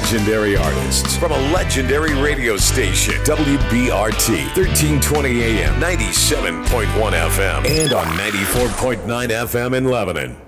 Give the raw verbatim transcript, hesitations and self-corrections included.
legendary artists from a legendary radio station, W B R T, thirteen twenty A M, ninety-seven point one F M, and on ninety-four point nine F M in Lebanon.